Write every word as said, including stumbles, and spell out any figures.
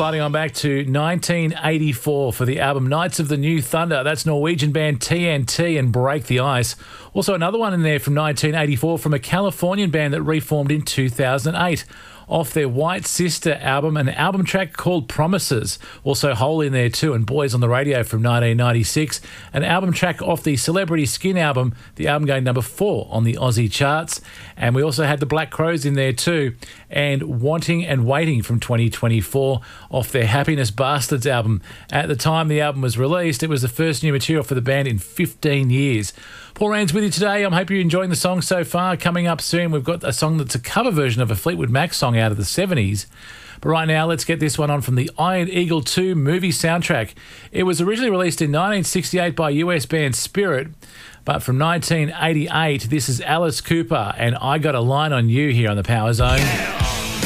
sliding on back to nineteen eighty-four for the album Knights of the New Thunder. That's Norwegian band T N T and Break the Ice. Also another one in there from nineteen eighty-four from a Californian band that reformed in two thousand eight. Off their White Sister album, an album track called Promises. Also Hole in there too, and Boys on the Radio from nineteen ninety-six. An album track off the Celebrity Skin album, the album going number four on the Aussie charts. And we also had the Black Crowes in there too, and Wanting and Waiting from twenty twenty-four off their Happiness Bastards album. At the time the album was released, it was the first new material for the band in fifteen years. Paul Rand's with you today. I'm hoping you're enjoying the song so far. Coming up soon, we've got a song that's a cover version of a Fleetwood Mac song out of the seventies. But right now, let's get this one on from the Iron Eagle two movie soundtrack. It was originally released in nineteen sixty-eight by U S band Spirit, but from nineteen eighty-eight, this is Alice Cooper and I Got a Line on You here on the Power Zone.